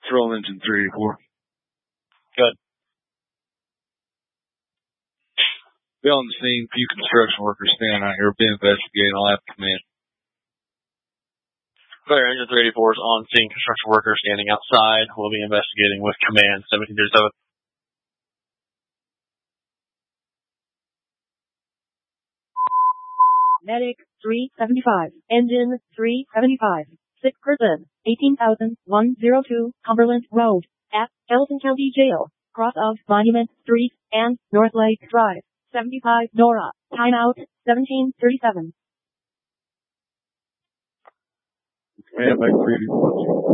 Patrol engine 384. Good. Be on the scene. Few construction workers standing out here. Be investigating. I'll have to command. Fire engine 384 is on scene. Construction workers standing outside. We'll be investigating with command 1737. Medic 375. Engine 375. Sick person 18,102 Cumberland Road at Elton County Jail. Cross of Monument Street and North Lake Drive. 75 Nora. Timeout 1737. Command back 384.